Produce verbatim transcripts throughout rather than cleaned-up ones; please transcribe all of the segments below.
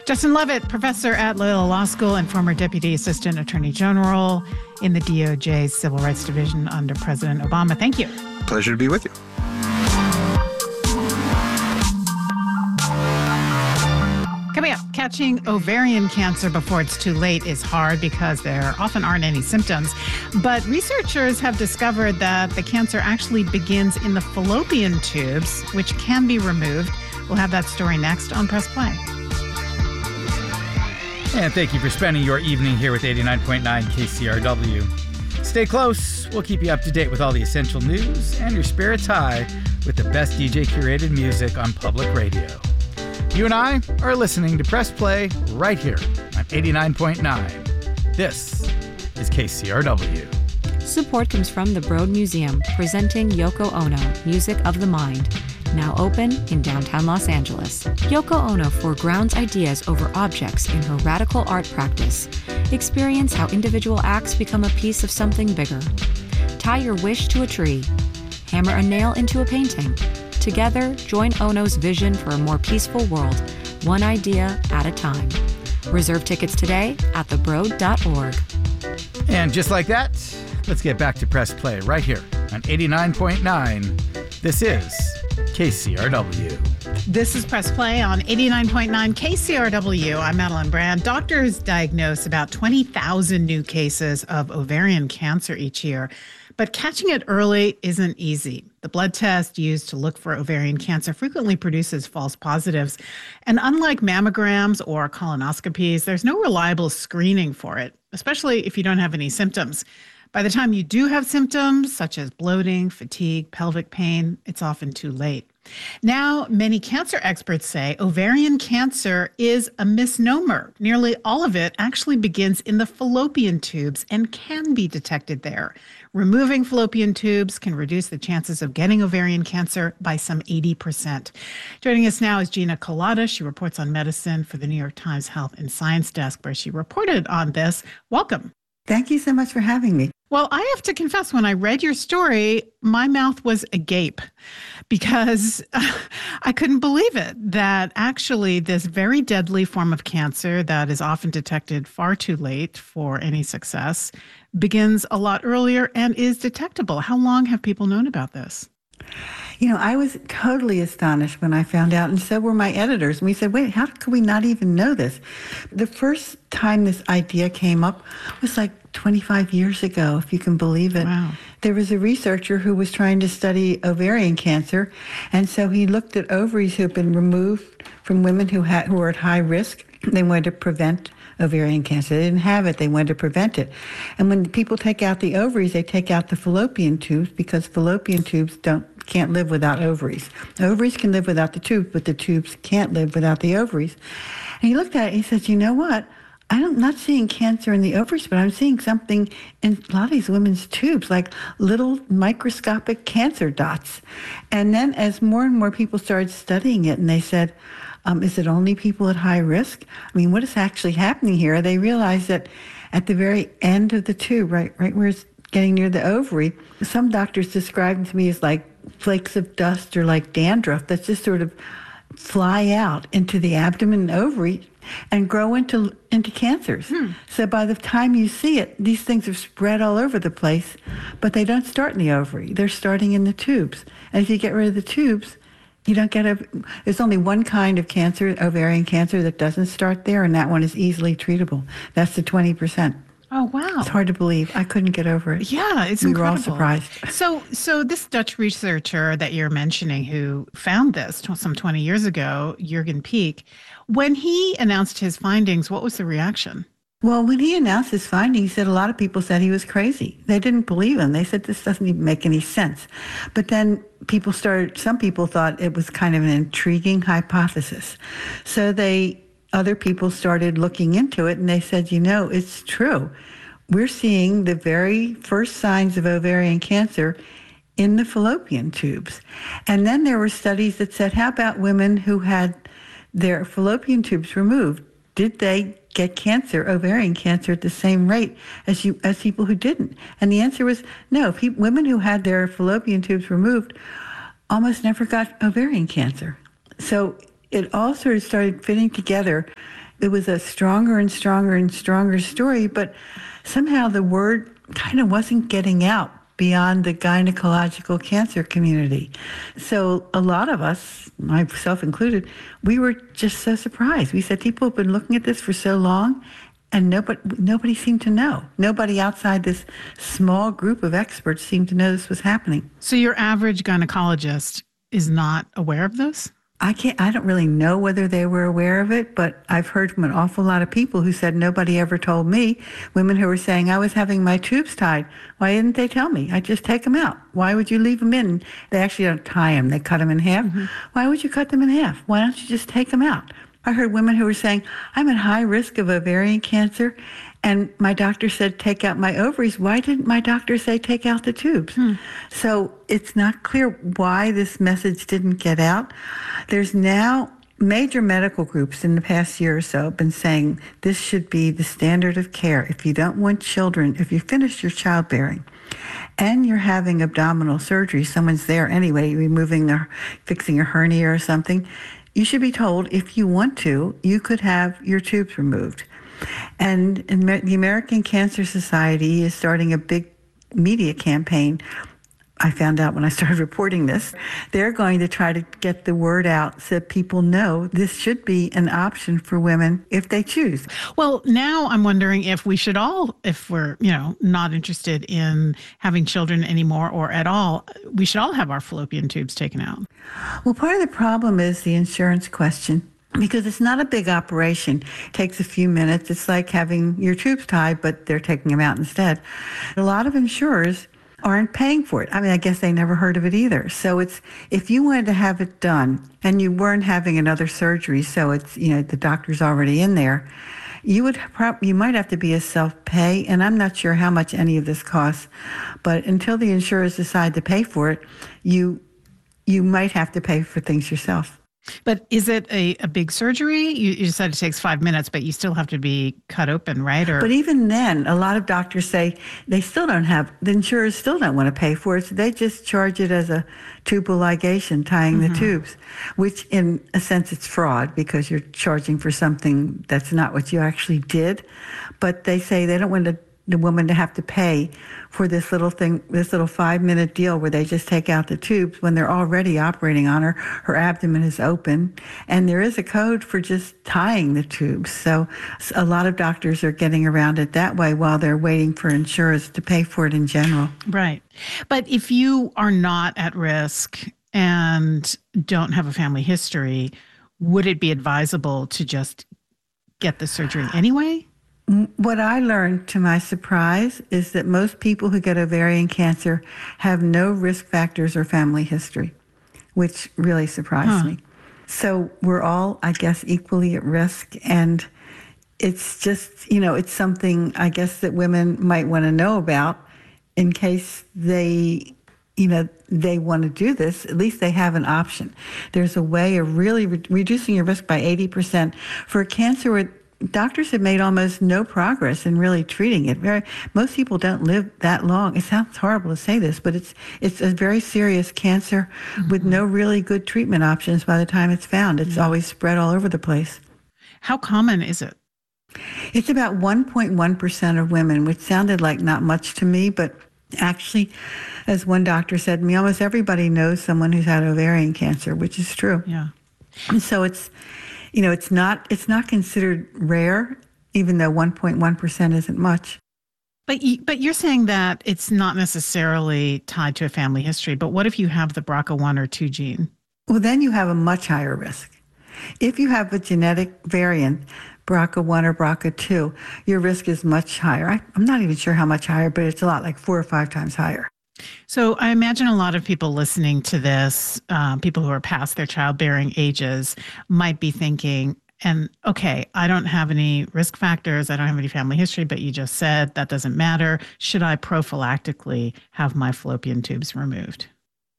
Justin Levitt, professor at Loyola Law School and former Deputy Assistant Attorney General in the D O J's Civil Rights Division under President Obama. Thank you. Pleasure to be with you. Coming up, catching ovarian cancer before it's too late is hard because there often aren't any symptoms. But researchers have discovered that the cancer actually begins in the fallopian tubes, which can be removed. We'll have that story next on Press Play. And thank you for spending your evening here with eighty-nine point nine K C R W. Stay close. We'll keep you up to date with all the essential news and your spirits high with the best D J-curated music on public radio. You and I are listening to Press Play right here on eighty-nine point nine. This is K C R W. Support comes from the Broad Museum, presenting Yoko Ono, Music of the Mind. Now open in downtown Los Angeles. Yoko Ono foregrounds ideas over objects in her radical art practice. Experience how individual acts become a piece of something bigger. Tie your wish to a tree. Hammer a nail into a painting. Together, join Ono's vision for a more peaceful world, one idea at a time. Reserve tickets today at the broad dot org. And just like that, let's get back to Press Play right here on eighty-nine point nine. This is K C R W. This is Press Play on eighty-nine point nine K C R W. I'm Madeline Brand. Doctors diagnose about twenty thousand new cases of ovarian cancer each year, but catching it early isn't easy. The blood test used to look for ovarian cancer frequently produces false positives, and unlike mammograms or colonoscopies, there's no reliable screening for it, especially if you don't have any symptoms. By the time you do have symptoms, such as bloating, fatigue, pelvic pain, it's often too late. Now, many cancer experts say ovarian cancer is a misnomer. Nearly all of it actually begins in the fallopian tubes and can be detected there. Removing fallopian tubes can reduce the chances of getting ovarian cancer by some eighty percent. Joining us now is Gina Kolata. She reports on medicine for the New York Times Health and Science Desk, where she reported on this. Welcome. Thank you so much for having me. Well, I have to confess, when I read your story, my mouth was agape because I couldn't believe it that actually this very deadly form of cancer that is often detected far too late for any success begins a lot earlier and is detectable. How long have people known about this? You know, I was totally astonished when I found out, and so were my editors. And we said, wait, how could we not even know this? The first time this idea came up was like twenty-five years ago, if you can believe it. Wow. There was a researcher who was trying to study ovarian cancer, and so he looked at ovaries who had been removed from women who had who were at high risk. They wanted to prevent ovarian cancer. They didn't have it. They wanted to prevent it. And when people take out the ovaries, they take out the fallopian tubes because fallopian tubes don't can't live without ovaries. Ovaries can live without the tubes, but the tubes can't live without the ovaries. And he looked at it and he says, you know what? I'm not seeing cancer in the ovaries, but I'm seeing something in a lot of these women's tubes, like little microscopic cancer dots. And then as more and more people started studying it, and they said, um, is it only people at high risk? I mean, what is actually happening here? They realized that at the very end of the tube, right, right where it's getting near the ovary, some doctors described it to me as like flakes of dust or like dandruff that just sort of fly out into the abdomen and ovary and grow into into cancers. Hmm. So by the time you see it, these things are spread all over the place, but they don't start in the ovary. They're starting in the tubes. And if you get rid of the tubes, you don't get a, there's only one kind of cancer, ovarian cancer, that doesn't start there, and that one is easily treatable. That's the twenty percent. Oh, wow. It's hard to believe. I couldn't get over it. Yeah, it's we incredible. We were all surprised. So so this Dutch researcher that you're mentioning who found this some twenty years ago, Jurgen Peek, when he announced his findings, what was the reaction? Well, when he announced his findings, he said a lot of people said he was crazy. They didn't believe him. They said this doesn't even make any sense. But then people started, some people thought it was kind of an intriguing hypothesis. So they other people started looking into it, and they said, you know, it's true. We're seeing the very first signs of ovarian cancer in the fallopian tubes. And then there were studies that said, how about women who had their fallopian tubes removed? Did they get cancer, ovarian cancer, at the same rate as you as people who didn't? And the answer was no. Pe- women who had their fallopian tubes removed almost never got ovarian cancer. So it all sort of started fitting together it was a stronger and stronger and stronger story, but somehow the word kind of wasn't getting out beyond the gynecological cancer community. So a lot of us, myself included, we were just so surprised. We said, people have been looking at this for so long, and nobody, nobody seemed to know. Nobody outside this small group of experts seemed to know this was happening. So your average gynecologist is not aware of this? I can't, I don't really know whether they were aware of it, but I've heard from an awful lot of people who said nobody ever told me. Women who were saying, I was having my tubes tied. Why didn't they tell me? I just take them out. Why would you leave them in? They actually don't tie them. They cut them in half. Mm-hmm. Why would you cut them in half? Why don't you just take them out? I heard women who were saying, I'm at high risk of ovarian cancer, and my doctor said, take out my ovaries. Why didn't my doctor say, take out the tubes? Hmm. So it's not clear why this message didn't get out. There's now major medical groups in the past year or so have been saying this should be the standard of care. If you don't want children, if you finish your childbearing and you're having abdominal surgery, someone's there anyway, removing or fixing a hernia or something, you should be told if you want to, you could have your tubes removed. And, and the American Cancer Society is starting a big media campaign. I found out when I started reporting this. They're going to try to get the word out so that people know this should be an option for women if they choose. Well, now I'm wondering if we should all, if we're, you know, not interested in having children anymore or at all, we should all have our fallopian tubes taken out. Well, part of the problem is the insurance question. Because it's not a big operation. It takes a few minutes. It's like having your tubes tied, but they're taking them out instead. A lot of insurers aren't paying for it. I mean, I guess they never heard of it either. So it's, if you wanted to have it done and you weren't having another surgery, so it's, you know, the doctor's already in there, you would prob- you might have to be a self-pay, and I'm not sure how much any of this costs, but until the insurers decide to pay for it, you you might have to pay for things yourself. But is it a, a big surgery? You, you said it takes five minutes, but you still have to be cut open, right? Or... But even then, a lot of doctors say they still don't have, the insurers still don't want to pay for it, so they just charge it as a tubal ligation, tying mm-hmm. the tubes, which in a sense it's fraud because you're charging for something that's not what you actually did. But they say they don't want to the woman to have to pay for this little thing, this little five-minute deal where they just take out the tubes when they're already operating on her. Her abdomen is open, and there is a code for just tying the tubes. So a lot of doctors are getting around it that way while they're waiting for insurers to pay for it in general. Right. But if you are not at risk and don't have a family history, would it be advisable to just get the surgery anyway? What I learned, to my surprise, is that most people who get ovarian cancer have no risk factors or family history, which really surprised huh. me. So we're all, I guess, equally at risk. And it's just, you know, it's something, I guess, that women might want to know about in case they, you know, they want to do this. At least they have an option. There's a way of really re- reducing your risk by eighty percent for cancer where doctors have made almost no progress in really treating it. Very, most people don't live that long. It sounds horrible to say this, but it's it's a very serious cancer mm-hmm. with no really good treatment options by the time it's found. It's mm-hmm. always spread all over the place. How common is it? It's about one point one percent of women, which sounded like not much to me, but actually, as one doctor said to me, almost everybody knows someone who's had ovarian cancer, which is true. Yeah. And so it's You know, it's not it's not considered rare, even though one point one percent isn't much. But you, but you're saying that it's not necessarily tied to a family history. But what if you have the B R C A one or two gene? Well, then you have a much higher risk. If you have a genetic variant, B R C A one or B R C A two, your risk is much higher. I, I'm not even sure how much higher, but it's a lot, like four or five times higher. So I imagine a lot of people listening to this, um, people who are past their childbearing ages, might be thinking, and okay, I don't have any risk factors, I don't have any family history, but you just said that doesn't matter. Should I prophylactically have my fallopian tubes removed?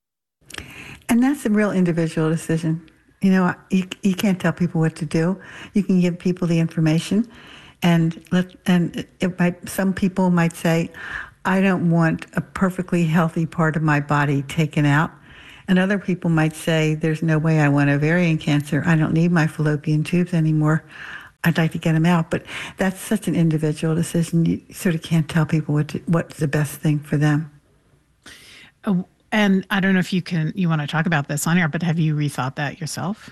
And that's a real individual decision. You know, you, you can't tell people what to do. You can give people the information, and let and it might, some people might say, I don't want a perfectly healthy part of my body taken out. And other people might say, there's no way I want ovarian cancer. I don't need my fallopian tubes anymore. I'd like to get them out. But that's such an individual decision. You sort of can't tell people what to, what's the best thing for them. Oh, and I don't know if you can, you want to talk about this on air, but have you rethought that yourself?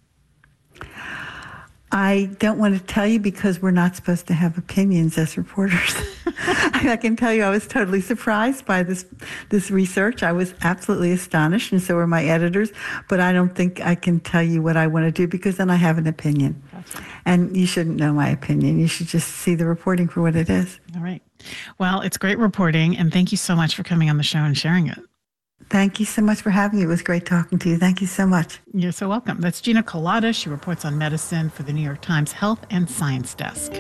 I don't want to tell you because we're not supposed to have opinions as reporters. I can tell you I was totally surprised by this this research. I was absolutely astonished, and so were my editors. But I don't think I can tell you what I want to do because then I have an opinion. Gotcha. And you shouldn't know my opinion. You should just see the reporting for what it is. All right. Well, it's great reporting, and thank you so much for coming on the show and sharing it. Thank you so much for having me. It was great talking to you. Thank you so much. You're so welcome. That's Gina Kolata. She reports on medicine for the New York Times Health and Science Desk.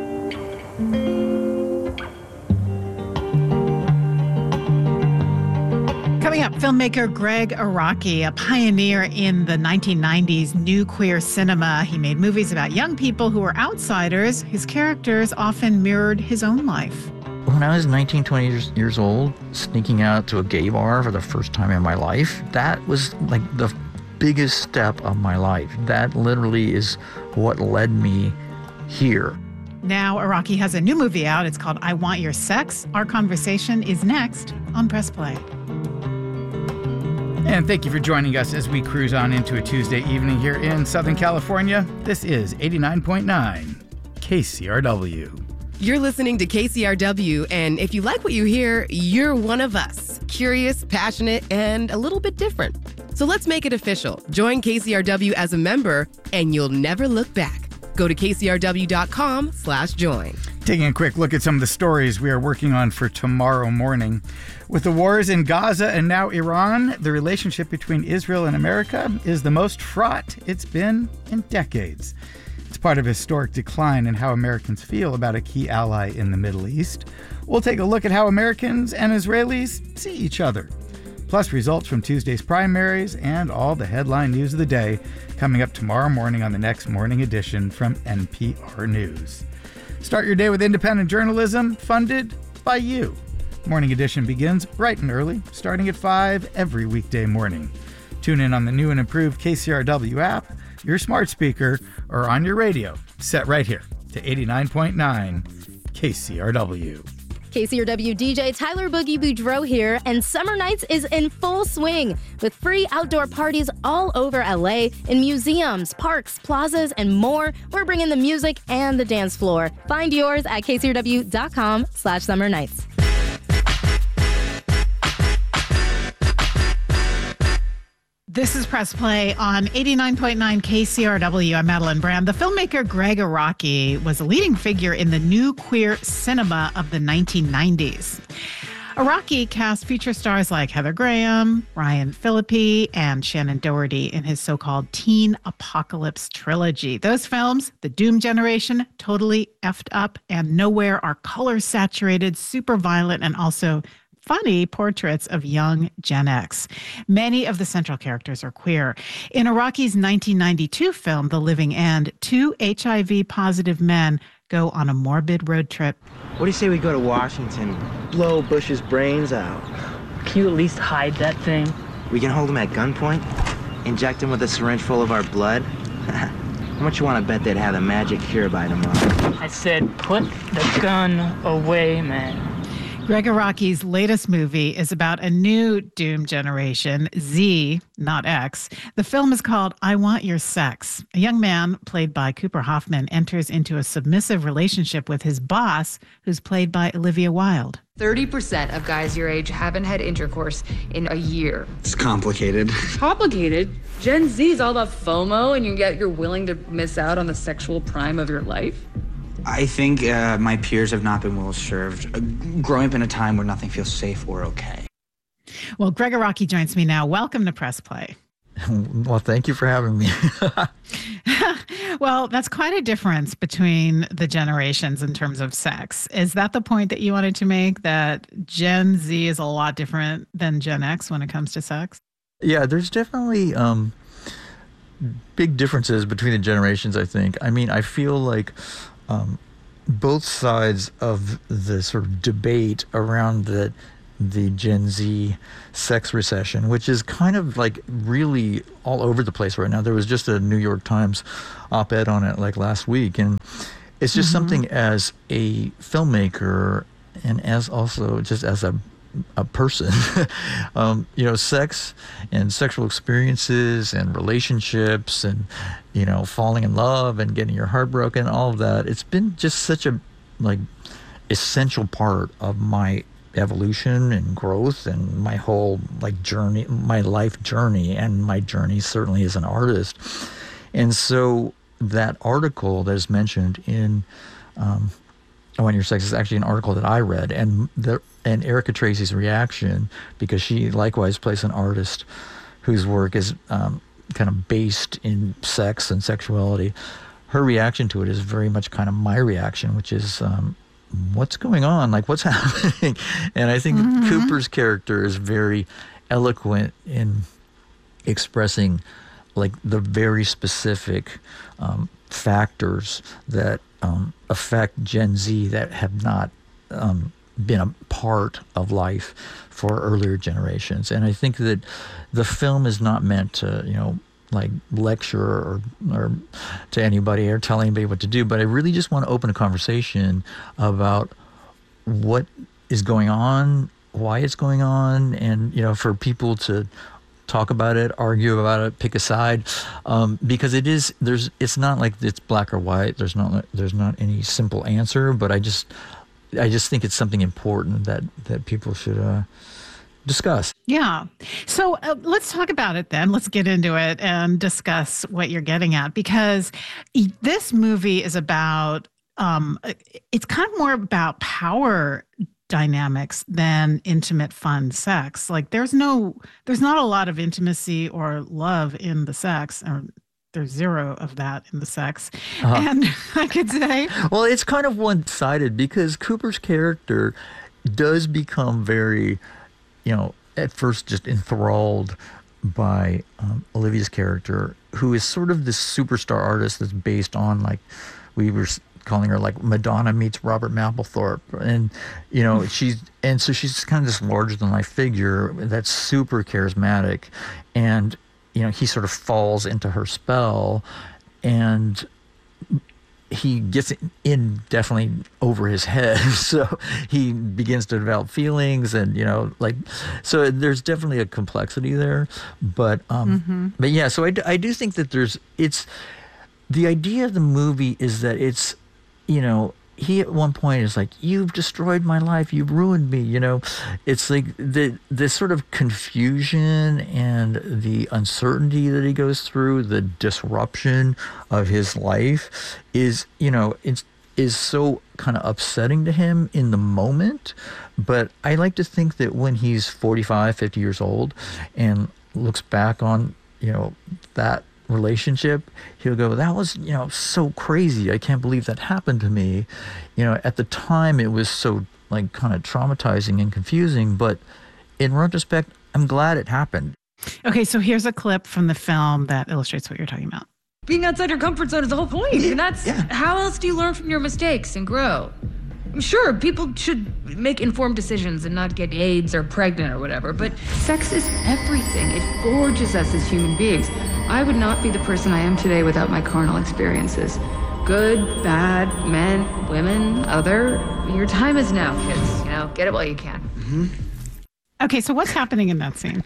Coming up, filmmaker Gregg Araki, a pioneer in the nineteen nineties new queer cinema. He made movies about young people who were outsiders. His characters often mirrored his own life. When I was nineteen, twenty years, years old, sneaking out to a gay bar for the first time in my life, that was like the biggest step of my life. That literally is what led me here. Now, Araki has a new movie out. It's called I Want Your Sex. Our conversation is next on Press Play. And thank you for joining us as we cruise on into a Tuesday evening here in Southern California. This is eighty-nine point nine K C R W. You're listening to K C R W, and if you like what you hear, you're one of us. Curious, passionate, and a little bit different. So let's make it official. Join K C R W as a member, and you'll never look back. Go to K C R W dot com slash join. Taking a quick look at some of the stories we are working on for tomorrow morning. With the wars in Gaza and now Iran, the relationship between Israel and America is the most fraught it's been in decades. It's part of a historic decline in how Americans feel about a key ally in the Middle East. We'll take a look at how Americans and Israelis see each other. Plus results from Tuesday's primaries and all the headline news of the day coming up tomorrow morning on the next morning edition from N P R News. Start your day with independent journalism funded by you. Morning edition begins bright and early, starting at five every weekday morning. Tune in on the new and improved K C R W app, your smart speaker, or on your radio, set right here to eighty-nine point nine K C R W. K C R W D J Tyler Boogie Boudreaux here, and Summer Nights is in full swing with free outdoor parties all over L A in museums, parks, plazas, and more. We're bringing the music and the dance floor. Find yours at K C R W dot com slash summer nights. This is Press Play on eighty-nine point nine K C R W. I'm Madeline Brand. The filmmaker Gregg Araki was a leading figure in the new queer cinema of the nineteen nineties. Araki cast feature stars like Heather Graham, Ryan Phillippe, and Shannon Doherty in his so-called teen apocalypse trilogy. Those films, The Doom Generation, Totally Effed Up, and Nowhere, are color-saturated, super violent, and also funny portraits of young Gen X. Many of the central characters are queer. In Araki's nineteen ninety-two film, The Living End, two H I V-positive men go on a morbid road trip. What do you say we go to Washington, blow Bush's brains out? Can you at least hide that thing? We can hold him at gunpoint, inject him with a syringe full of our blood. How much you want to bet they'd have a magic cure by tomorrow? I said, put the gun away, man. Gregg Araki's latest movie is about a new Doom generation, Z, not X. The film is called I Want Your Sex. A young man, played by Cooper Hoffman, enters into a submissive relationship with his boss, who's played by Olivia Wilde. thirty percent of guys your age haven't had intercourse in a year. It's complicated. Complicated? Gen Z is all about FOMO, and yet you're willing to miss out on the sexual prime of your life? I think uh, my peers have not been well served. Uh, growing up in a time where nothing feels safe or okay. Well, Gregg Araki joins me now. Welcome to Press Play. Well, thank you for having me. Well, that's quite a difference between the generations in terms of sex. Is that the point that you wanted to make, that Gen Z is a lot different than Gen X when it comes to sex? Yeah, there's definitely um, big differences between the generations, I think. I mean, I feel like Um, both sides of the sort of debate around that the Gen Z sex recession, which is kind of like really all over the place right now. There was just a New York Times op-ed on it like last week, and it's just mm-hmm. something as a filmmaker and as also just as a a person, um, you know, sex and sexual experiences and relationships and, you know, falling in love and getting your heart broken, all of that. It's been just such a like essential part of my evolution and growth and my whole like journey, my life journey, and my journey certainly as an artist. And so that article that is mentioned in um, When Your Sex is actually an article that I read, and the and Erica Tracy's reaction, because she likewise plays an artist whose work is um, kind of based in sex and sexuality. Her reaction to it is very much kind of my reaction, which is, um, what's going on? Like, what's happening? And I think mm-hmm. Cooper's character is very eloquent in expressing like the very specific um, factors that um, affect Gen Z that have not um, been a part of life for earlier generations. And I think that the film is not meant to, you know, like lecture or, or to anybody or tell anybody what to do, but I really just want to open a conversation about what is going on, why it's going on, and, you know, for people to talk about it, argue about it, pick a side, um, because it is, there's, it's not like it's black or white. There's not, there's not any simple answer, but I just, I just think it's something important that, that people should uh, discuss. Yeah. So uh, let's talk about it then. Let's get into it and discuss what you're getting at, because this movie is about, um, it's kind of more about power dynamics than intimate, fun sex. Like there's no, there's not a lot of intimacy or love in the sex, or there's zero of that in the sex. Uh-huh. And I could say, well, it's kind of one-sided because Cooper's character does become very, you know, at first just enthralled by um, Olivia's character, who is sort of this superstar artist that's based on, like, we were calling her like Madonna meets Robert Mapplethorpe. And, you know, she's, and so she's kind of this larger than life figure that's super charismatic. And, you know, he sort of falls into her spell, and he gets in definitely over his head. So he begins to develop feelings, and, you know, like, so there's definitely a complexity there. But, um, mm-hmm. but yeah, so I, I do think that there's, it's, the idea of the movie is that it's, you know, he at one point is like, you've destroyed my life, you've ruined me, you know. It's like the this sort of confusion and the uncertainty that he goes through, the disruption of his life is, you know, it's is so kind of upsetting to him in the moment. But I like to think that when he's forty-five, fifty years old and looks back on, you know, that relationship, he'll go, that was, you know, so crazy. I can't believe that happened to me. You know, at the time it was so like kind of traumatizing and confusing, but in retrospect, I'm glad it happened. Okay, so here's a clip from the film that illustrates what you're talking about. Being outside your comfort zone is the whole point. And that's yeah. How else do you learn from your mistakes and grow? Sure, people should make informed decisions and not get AIDS or pregnant or whatever, but sex is everything. It forges us as human beings. I would not be the person I am today without my carnal experiences. Good, bad, men, women, other. Your time is now, kids. You know, get it while you can. Mm-hmm. Okay, so what's happening in that scene?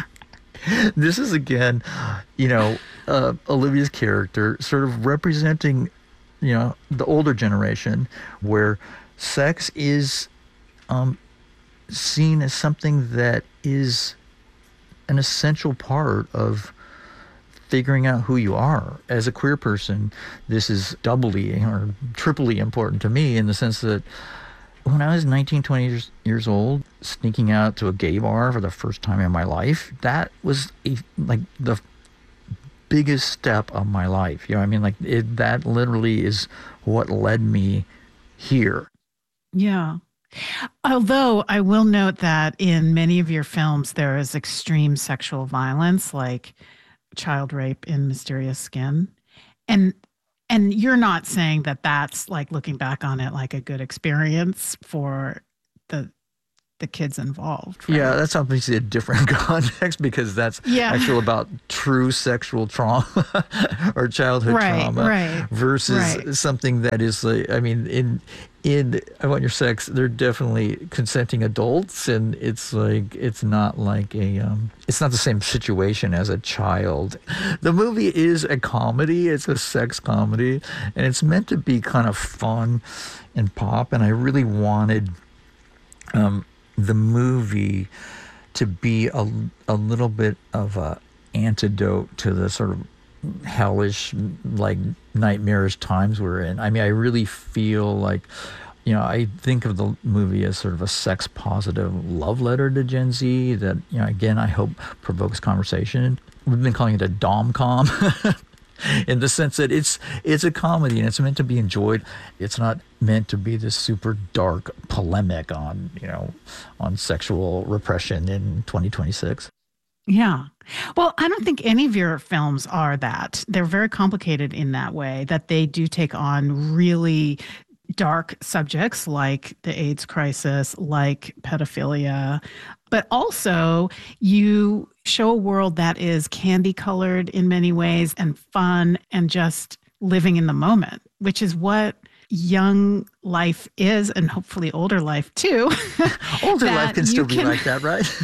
This is, again, you know, uh, Olivia's character sort of representing, you know, the older generation where sex is um, seen as something that is an essential part of figuring out who you are. As a queer person, this is doubly or triply important to me in the sense that when I was nineteen, twenty years, years old, sneaking out to a gay bar for the first time in my life, that was a, like the biggest step of my life. You know what I mean? Like it, that literally is what led me here. Yeah. Although I will note that in many of your films, there is extreme sexual violence, like child rape in Mysterious Skin. And and you're not saying that that's like looking back on it like a good experience for the the kids involved. Right? Yeah, that's obviously a different context because that's yeah. actually about true sexual trauma or childhood right, trauma right, versus right. something that is like, I mean, in in I Want Your Sex, they're definitely consenting adults, and it's like it's not like a um, it's not the same situation as a child. The movie is a comedy; it's a sex comedy, and it's meant to be kind of fun and pop. And I really wanted um, the movie to be a a little bit of a antidote to the sort of hellish, like nightmarish times we're in. I mean, I really feel like, you know, I think of the movie as sort of a sex positive love letter to Gen Z that, you know, again, I hope provokes conversation. We've been calling it a dom-com in the sense that it's it's a comedy and it's meant to be enjoyed. It's not meant to be this super dark polemic on, you know, on sexual repression in twenty twenty-six. Yeah. Well, I don't think any of your films are that. They're very complicated in that way, that they do take on really dark subjects like the AIDS crisis, like pedophilia, but also you show a world that is candy colored in many ways and fun and just living in the moment, which is what young life is, and hopefully older life too. Older life can still can, be like that, right?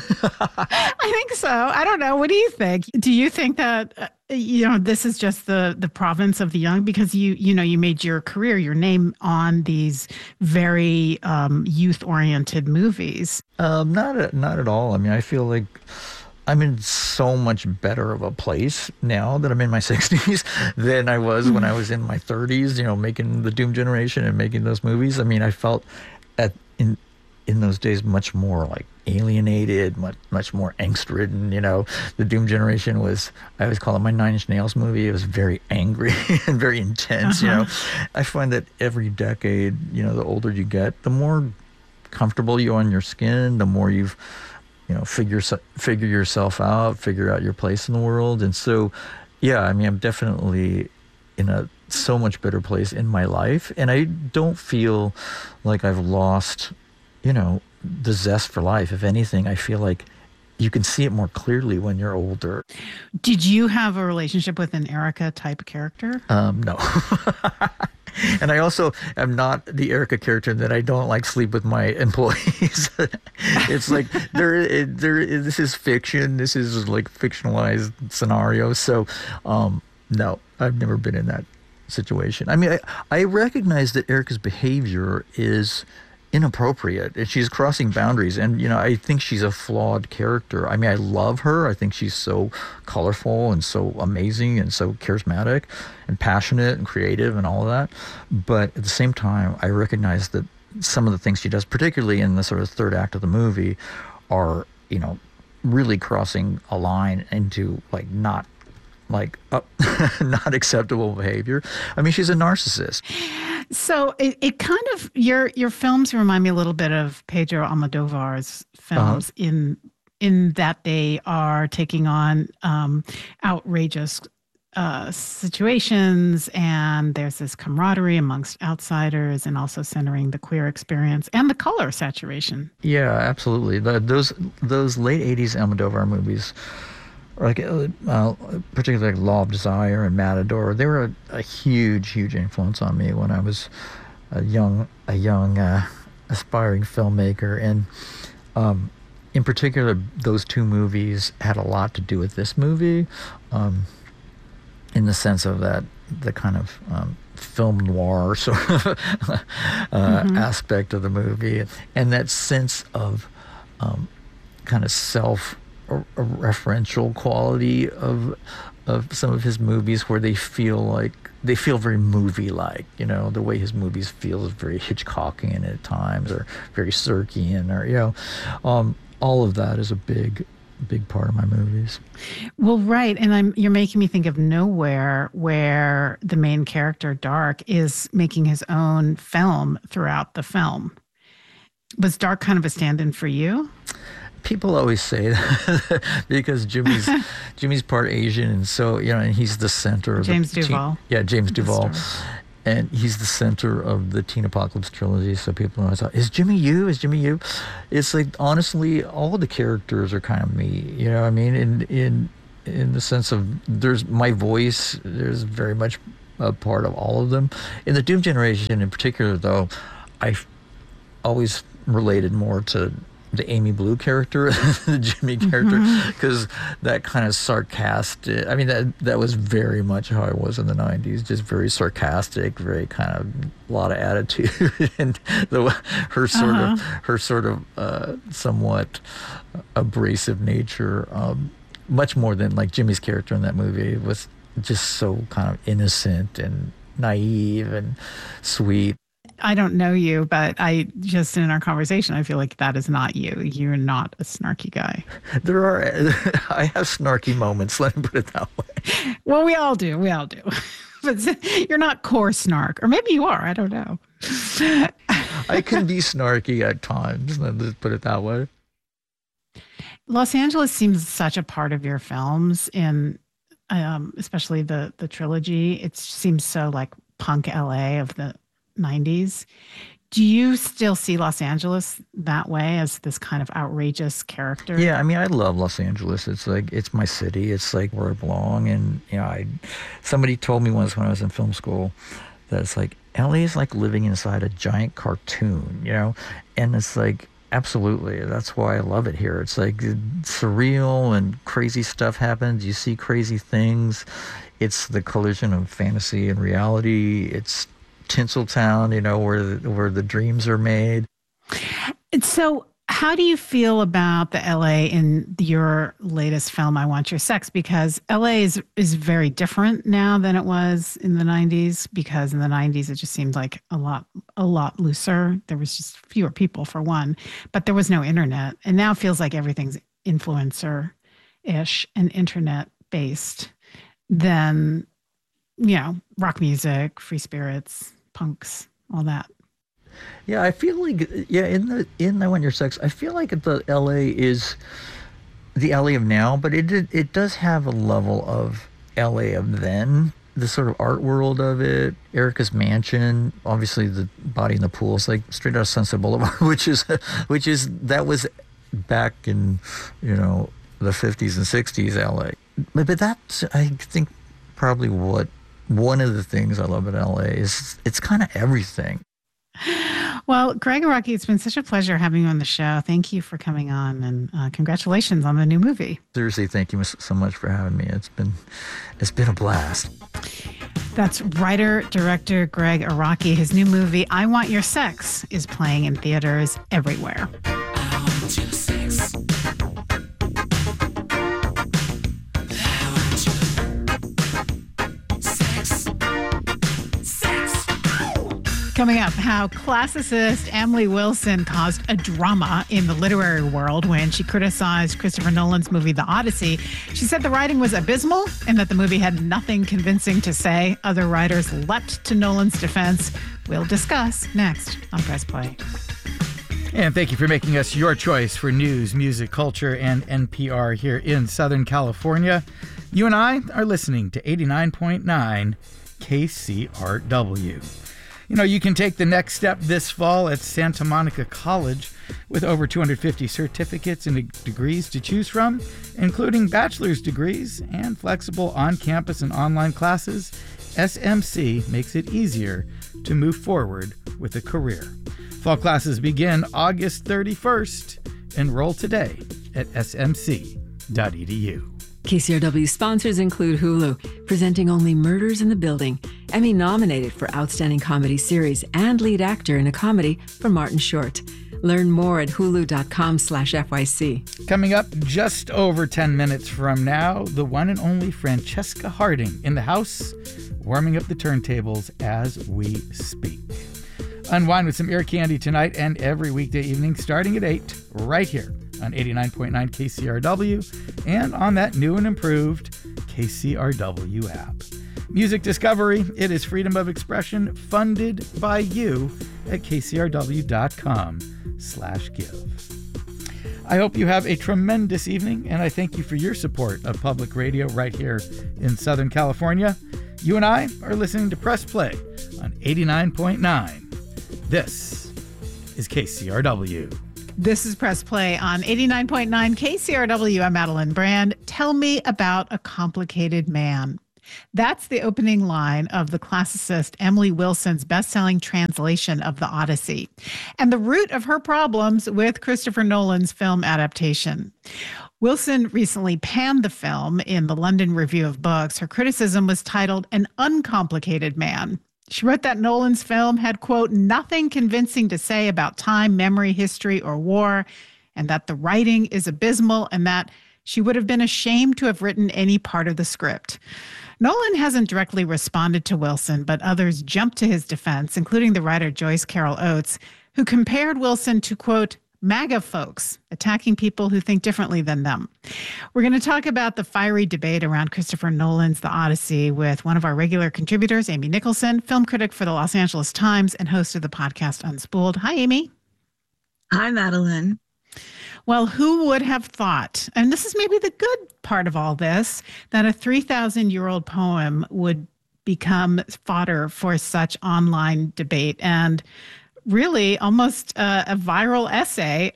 I think so. I don't know. What do you think? Do you think that, uh, you know, this is just the the province of the young? Because you, you know, you made your career, your name on these very um, youth-oriented movies. Um, not, a, not at all. I mean, I feel like I'm in so much better of a place now that I'm in my sixties than I was when I was in my thirties, you know, making the Doom Generation and making those movies. I mean, I felt at in in those days much more like alienated, much much more angst-ridden, you know. The Doom Generation was, I always call it my Nine Inch Nails movie. It was very angry and very intense, uh-huh. you know. I find that every decade, you know, the older you get, the more comfortable you are in your skin, the more you've you know, figure figure yourself out, figure out your place in the world. And so, yeah, I mean, I'm definitely in a so much better place in my life. And I don't feel like I've lost, you know, the zest for life. If anything, I feel like you can see it more clearly when you're older. Did you have a relationship with an Erica type character? Um, no. And I also am not the Erica character that I don't like sleep with my employees. It's like there, there. This is fiction. This is like fictionalized scenarios. So, um, no, I've never been in that situation. I mean, I, I recognize that Erica's behavior is inappropriate and she's crossing boundaries, and you know, I think she's a flawed character. I mean, I love her. I think she's so colorful and so amazing and so charismatic and passionate and creative and all of that, but at the same time I recognize that some of the things she does, particularly in the sort of third act of the movie, are, you know, really crossing a line into like not like uh, not acceptable behavior. I mean, she's a narcissist. So it, it kind of, your your films remind me a little bit of Pedro Almodovar's films uh-huh. in in that they are taking on um, outrageous uh, situations, and there's this camaraderie amongst outsiders, and also centering the queer experience and the color saturation. Yeah, absolutely. The, those those late eighties Almodovar movies, like uh, particularly like Law of Desire and Matador, they were a, a huge, huge influence on me when I was a young, a young uh, aspiring filmmaker. And um, in particular, those two movies had a lot to do with this movie, um, in the sense of that the kind of um, film noir sort of uh, mm-hmm. aspect of the movie, and that sense of um, kind of self. A, a referential quality of of some of his movies, where they feel like they feel very movie-like. You know, the way his movies feel is very Hitchcockian at times, or very Sirkian, or you know, um, all of that is a big, big part of my movies. Well, right, and I'm you're making me think of Nowhere, where the main character Dark is making his own film throughout the film. Was Dark kind of a stand-in for you? People always say that because Jimmy's Jimmy's part Asian, and so, you know, and he's the center of James the Duval. Te- yeah, James Duval. And he's the center of the Teen Apocalypse trilogy, so people always thought, is Jimmy you? Is Jimmy you? It's like, honestly, all the characters are kind of me, you know what I mean? In, in, in the sense of, there's my voice, there's very much a part of all of them. In the Doom Generation in particular, though, I've always related more to the Amy Blue character, the Jimmy character, because mm-hmm. that kind of sarcastic, I mean, that that was very much how I was in the nineties, just very sarcastic, very kind of, a lot of attitude, and the, her sort uh-huh. of, her sort of uh, somewhat abrasive nature, um, much more than like Jimmy's character in that movie, was just so kind of innocent and naive and sweet. I don't know you, but I just in our conversation, I feel like that is not you. You're not a snarky guy. There are, I have snarky moments, let me put it that way. Well, we all do. We all do. But you're not core snark. Or maybe you are. I don't know. I can be snarky at times, let's put it that way. Los Angeles seems such a part of your films, in um, especially the, the trilogy. It seems so like punk L A of the nineties. Do you still see Los Angeles that way, as this kind of outrageous character? Yeah, I mean, I love Los Angeles. It's like, it's my city. It's like where I belong. And, you know, I, somebody told me once when I was in film school that it's like, L A is like living inside a giant cartoon, you know? And it's like, absolutely. That's why I love it here. It's like surreal and crazy stuff happens. You see crazy things. It's the collision of fantasy and reality. It's Tinseltown, you know, where the, where the dreams are made. And so how do you feel about the L A in your latest film, I Want Your Sex? Because L A is, is very different now than it was in the nineties, because in the nineties, it just seemed like a lot, a lot looser. There was just fewer people, for one, but there was no internet. And now it feels like everything's influencer-ish and internet-based than, you know, rock music, free spirits, punks, all that. Yeah, I feel like, yeah, in the in I Want Your Sex, I feel like the L A is the L A of now, but it did, it does have a level of L A of then. The sort of art world of it, Erica's mansion, obviously the body in the pool is like straight out of Sunset Boulevard, which is which is that was back in, you know, the fifties and sixties L A. But, but that's, I think, probably what one of the things I love about L A is it's kind of everything. Well, Gregg Araki, it's been such a pleasure having you on the show. Thank you for coming on, and uh, congratulations on the new movie. Seriously, thank you so much for having me. It's been, it's been a blast. That's writer, director Gregg Araki. His new movie, I Want Your Sex, is playing in theaters everywhere. I want your sex. Coming up, how classicist Emily Wilson caused a drama in the literary world when she criticized Christopher Nolan's movie, The Odyssey. She said the writing was abysmal and that the movie had nothing convincing to say. Other writers leapt to Nolan's defense. We'll discuss next on Press Play. And thank you for making us your choice for news, music, culture, and N P R here in Southern California. You and I are listening to eighty-nine point nine K C R W. You know, you can take the next step this fall at Santa Monica College with over two hundred fifty certificates and degrees to choose from, including bachelor's degrees and flexible on-campus and online classes. S M C makes it easier to move forward with a career. Fall classes begin August thirty-first. Enroll today at s m c dot e d u. K C R W sponsors include Hulu, presenting only Murders in the Building, Emmy nominated for Outstanding Comedy Series and Lead Actor in a Comedy for Martin Short. Learn more at hulu.com slash FYC. Coming up just over ten minutes from now, the one and only Francesca Harding in the house, warming up the turntables as we speak. Unwind with some ear candy tonight and every weekday evening starting at eight, right here on eighty-nine point nine K C R W and on that new and improved K C R W app. Music discovery, it is freedom of expression, funded by you at kcrw.com slash give. I hope you have a tremendous evening, and I thank you for your support of public radio right here in Southern California. You and I are listening to Press Play on eighty-nine point nine. This is K C R W. This is Press Play on eighty-nine point nine K C R W. I'm Madeline Brand. Tell me about a complicated man. That's the opening line of the classicist Emily Wilson's best-selling translation of The Odyssey, and the root of her problems with Christopher Nolan's film adaptation. Wilson recently panned the film in the London Review of Books. Her criticism was titled An Uncomplicated Man. She wrote that Nolan's film had, quote, nothing convincing to say about time, memory, history, or war, and that the writing is abysmal, and that she would have been ashamed to have written any part of the script. Nolan hasn't directly responded to Wilson, but others jumped to his defense, including the writer Joyce Carol Oates, who compared Wilson to, quote, MAGA folks, attacking people who think differently than them. We're going to talk about the fiery debate around Christopher Nolan's The Odyssey with one of our regular contributors, Amy Nicholson, film critic for the Los Angeles Times and host of the podcast Unspooled. Hi, Amy. Hi, Madeline. Well, who would have thought, and this is maybe the good part of all this, that a three thousand year old poem would become fodder for such online debate and really almost uh, a viral essay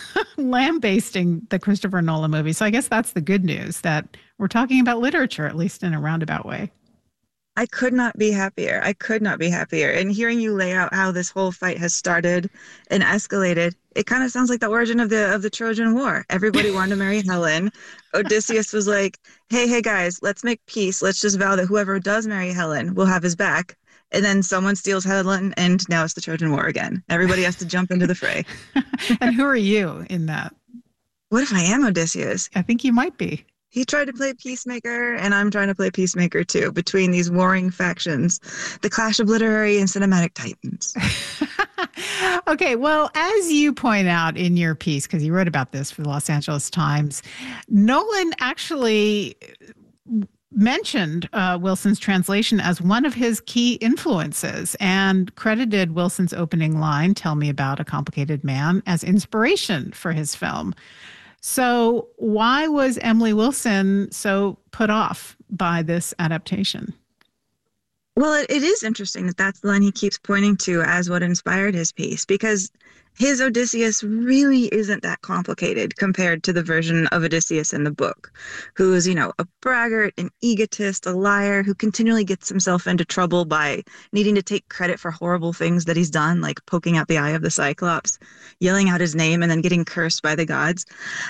lambasting the Christopher Nolan movie. So I guess that's the good news, that we're talking about literature, at least in a roundabout way. I could not be happier. I could not be happier. And hearing you lay out how this whole fight has started and escalated, it kind of sounds like the origin of the of the Trojan War. Everybody wanted to marry Helen. Odysseus was like, hey, hey, guys, let's make peace. Let's just vow that whoever does marry Helen will have his back. And then someone steals Helen, and now it's the Trojan War again. Everybody has to jump into the fray. And who are you in that? What if I am Odysseus? I think you might be. He tried to play peacemaker, and I'm trying to play peacemaker too, between these warring factions, the clash of literary and cinematic titans. Okay, well, as you point out in your piece, because you wrote about this for the Los Angeles Times, Nolan actually mentioned uh, Wilson's translation as one of his key influences and credited Wilson's opening line, "Tell me about a complicated man," as inspiration for his film. So why was Emily Wilson so put off by this adaptation? Well, it, it is interesting that that's the line he keeps pointing to as what inspired his piece, because his Odysseus really isn't that complicated compared to the version of Odysseus in the book, who is, you know, a braggart, an egotist, a liar, who continually gets himself into trouble by needing to take credit for horrible things that he's done, like poking out the eye of the Cyclops, yelling out his name, and then getting cursed by the gods.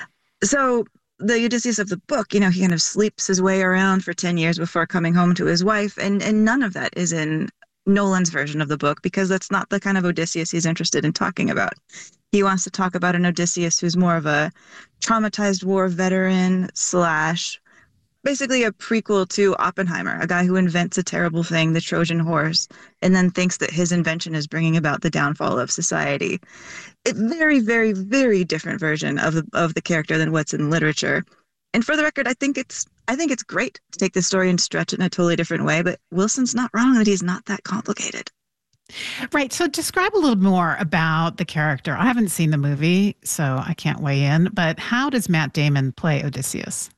So the Odysseus of the book, you know, he kind of sleeps his way around for ten years before coming home to his wife, and, and none of that is in Nolan's version of the book, because that's not the kind of Odysseus he's interested in talking about. He wants to talk about an Odysseus who's more of a traumatized war veteran slash basically a prequel to Oppenheimer, a guy who invents a terrible thing, the Trojan horse, and then thinks that his invention is bringing about the downfall of society. It's very, very, very different version of the of the character than what's in literature. And for the record, I think it's I think it's great to take this story and stretch it in a totally different way. But Wilson's not wrong that he's not that complicated. Right. So describe a little more about the character. I haven't seen the movie, so I can't weigh in. But how does Matt Damon play Odysseus?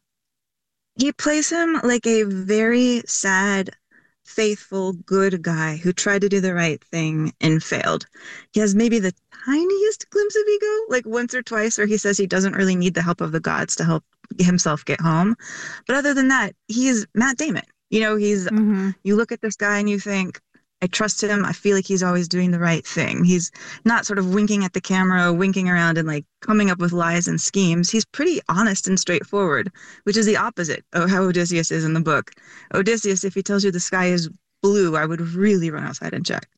He plays him like a very sad, faithful, good guy who tried to do the right thing and failed. He has maybe the tiniest glimpse of ego, like once or twice, where he says he doesn't really need the help of the gods to help himself get home. But other than that, he's Matt Damon. You know, he's, mm-hmm. you look at this guy and you think, I trust him. I feel like he's always doing the right thing. He's not sort of winking at the camera, winking around and like coming up with lies and schemes. He's pretty honest and straightforward, which is the opposite of how Odysseus is in the book. Odysseus, if he tells you the sky is blue, I would really run outside and check.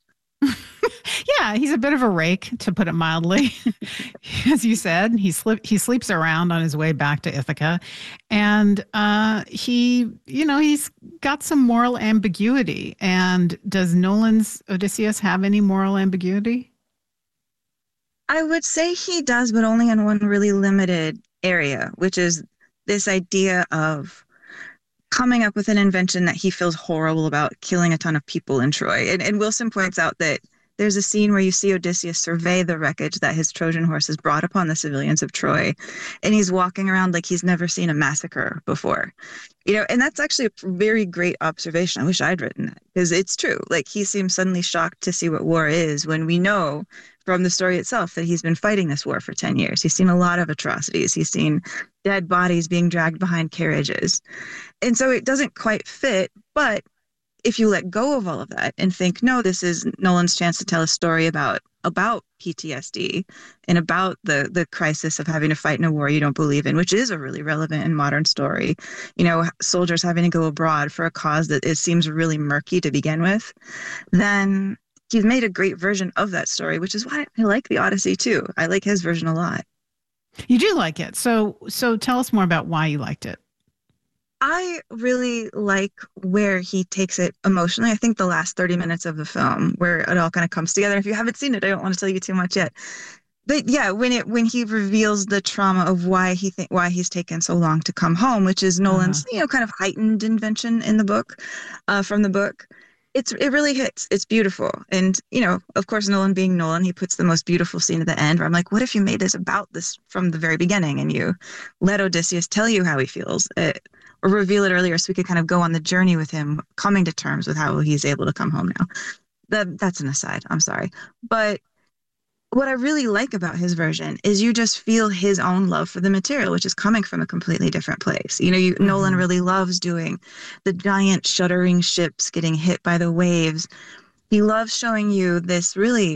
Yeah, he's a bit of a rake, to put it mildly. As you said, he slip, he sleeps around on his way back to Ithaca. And uh, he, you know, he's got some moral ambiguity. And does Nolan's Odysseus have any moral ambiguity? I would say he does, but only in one really limited area, which is this idea of coming up with an invention that he feels horrible about, killing a ton of people in Troy. And, and Wilson points out that there's a scene where you see Odysseus survey the wreckage that his Trojan horses brought upon the civilians of Troy. And he's walking around like he's never seen a massacre before. You know, and that's actually a very great observation. I wish I'd written that, because it's true. Like, he seems suddenly shocked to see what war is when we know from the story itself that he's been fighting this war for ten years. He's seen a lot of atrocities. He's seen dead bodies being dragged behind carriages. And so it doesn't quite fit. But if you let go of all of that and think, no, this is Nolan's chance to tell a story about about P T S D and about the the crisis of having to fight in a war you don't believe in, which is a really relevant and modern story. You know, soldiers having to go abroad for a cause that it seems really murky to begin with, then he's made a great version of that story, which is why I like the Odyssey too. I like his version a lot. You do like it. So so tell us more about why you liked it. I really like where he takes it emotionally. I think the last thirty minutes of the film, where it all kind of comes together. If you haven't seen it, I don't want to tell you too much yet. But yeah, when it when he reveals the trauma of why he think why he's taken so long to come home, which is Nolan's uh-huh. you know kind of heightened invention in the book, uh, from the book, it's it really hits. It's beautiful, and you know, of course, Nolan being Nolan, he puts the most beautiful scene at the end where I'm like, what if you made this about this from the very beginning and you let Odysseus tell you how he feels? It, or reveal it earlier so we could kind of go on the journey with him, coming to terms with how he's able to come home now. That, that's an aside. I'm sorry. But what I really like about his version is you just feel his own love for the material, which is coming from a completely different place. You know, you, mm-hmm. Nolan really loves doing the giant shuddering ships getting hit by the waves. He loves showing you this really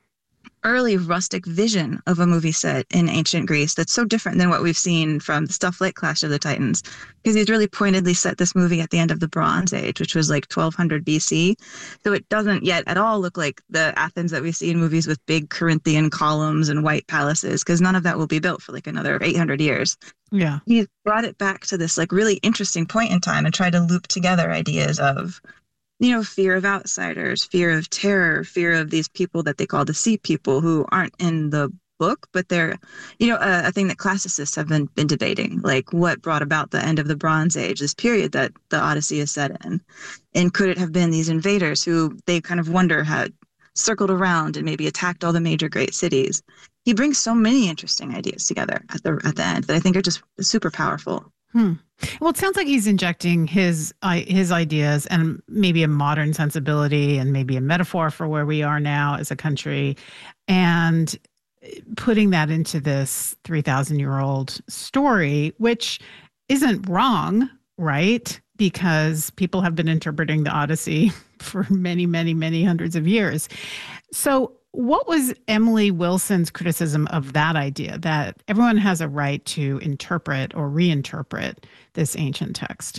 early rustic vision of a movie set in ancient Greece that's so different than what we've seen from stuff like Clash of the Titans, because he's really pointedly set this movie at the end of the Bronze Age, which was like twelve hundred B C. So it doesn't yet at all look like the Athens that we see in movies with big Corinthian columns and white palaces, because none of that will be built for like another eight hundred years. Yeah. He's brought it back to this like really interesting point in time and tried to loop together ideas of, you know, fear of outsiders, fear of terror, fear of these people that they call the sea people who aren't in the book, but they're, you know, a, a thing that classicists have been, been debating, like what brought about the end of the Bronze Age, this period that the Odyssey is set in. And could it have been these invaders who they kind of wonder had circled around and maybe attacked all the major great cities? He brings so many interesting ideas together at the at the end that I think are just super powerful. Hmm. Well, it sounds like he's injecting his uh, his ideas and maybe a modern sensibility and maybe a metaphor for where we are now as a country, and putting that into this three thousand year old story, which isn't wrong, right? Because people have been interpreting the Odyssey for many, many, many hundreds of years. So what was Emily Wilson's criticism of that idea, that everyone has a right to interpret or reinterpret this ancient text?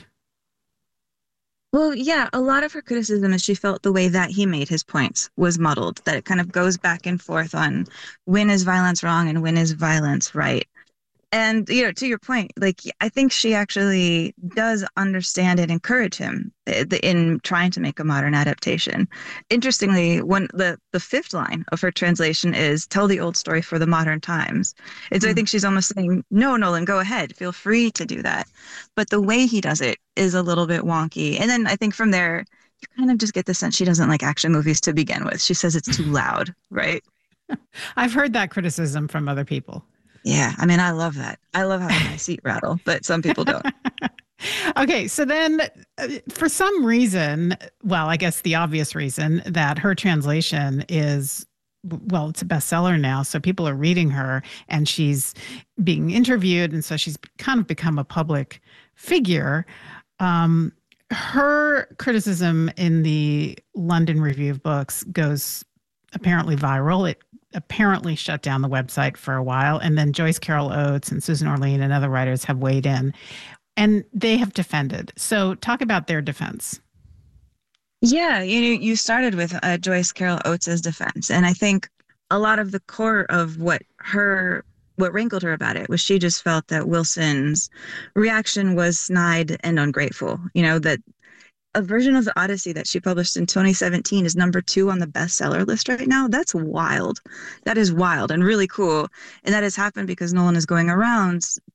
Well, yeah, a lot of her criticism is she felt the way that he made his points was muddled, that it kind of goes back and forth on when is violence wrong and when is violence right. And, you know, to your point, like, I think she actually does understand and encourage him in trying to make a modern adaptation. Interestingly, when the, the fifth line of her translation is tell the old story for the modern times. And so mm. I think she's almost saying, no, Nolan, go ahead. Feel free to do that. But the way he does it is a little bit wonky. And then I think from there, you kind of just get the sense she doesn't like action movies to begin with. She says it's too loud, right? I've heard that criticism from other people. Yeah, I mean, I love that. I love having my seat rattle, but some people don't. Okay, so then uh, for some reason, well, I guess the obvious reason that her translation is, well, it's a bestseller now, so people are reading her and she's being interviewed, and so she's kind of become a public figure. Um, her criticism in the London Review of Books goes apparently viral. It apparently shut down the website for a while. And then Joyce Carol Oates and Susan Orlean and other writers have weighed in, and they have defended. So talk about their defense. Yeah, you know, you started with uh, Joyce Carol Oates' defense. And I think a lot of the core of what her, what rankled her about it was she just felt that Wilson's reaction was snide and ungrateful. You know, that a version of the Odyssey that she published in twenty seventeen is number two on the bestseller list right now. That's wild. That is wild and really cool. And that has happened because Nolan is going around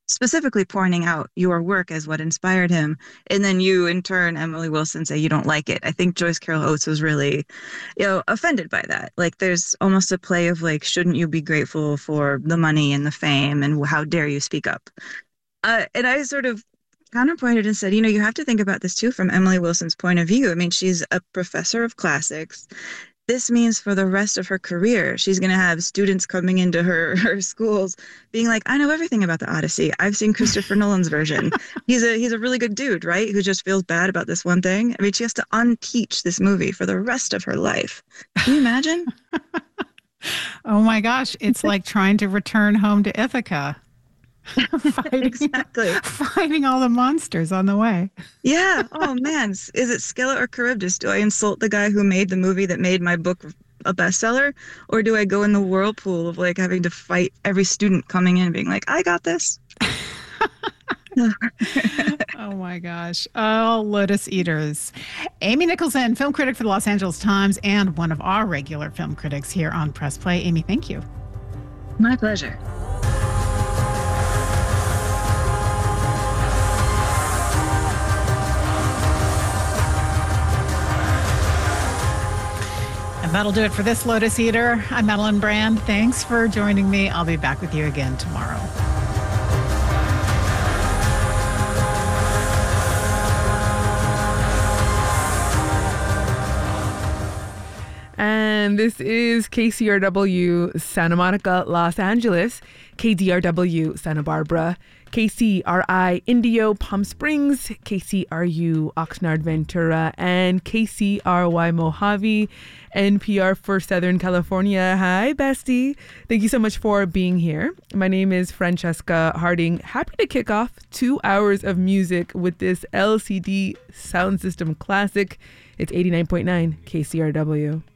specifically pointing out your work as what inspired him. And then you, in turn, Emily Wilson, say you don't like it. I think Joyce Carol Oates was really, you know, offended by that. Like, there's almost a play of like, shouldn't you be grateful for the money and the fame, and how dare you speak up? Uh, and I sort of counterpointed and said, you know, you have to think about this too from Emily Wilson's point of view. I mean, she's a professor of classics. This means for the rest of her career, she's going to have students coming into her, her schools being like, I know everything about the Odyssey. I've seen Christopher Nolan's version. He's a he's a really good dude, right? Who just feels bad about this one thing. I mean, she has to unteach this movie for the rest of her life. Can you imagine? Oh my gosh. It's like trying to return home to Ithaca. fighting, exactly. Fighting all the monsters on the way. Yeah. Oh, man. Is it Scylla or Charybdis? Do I insult the guy who made the movie that made my book a bestseller? Or do I go in the whirlpool of like having to fight every student coming in being like, I got this? Oh my gosh. Oh, Lotus Eaters. Amy Nicholson, film critic for the Los Angeles Times and one of our regular film critics here on Press Play. Amy, thank you. My pleasure. And that'll do it for this Lotus Eater. I'm Madeline Brand. Thanks for joining me. I'll be back with you again tomorrow. And this is K C R W Santa Monica, Los Angeles, K D R W Santa Barbara, K C R I Indio Palm Springs, K C R U Oxnard Ventura, and K C R Y Mojave, N P R for Southern California. Hi, bestie. Thank you so much for being here. My name is Francesca Harding. Happy to kick off two hours of music with this L C D sound system classic. It's eighty-nine point nine K C R W.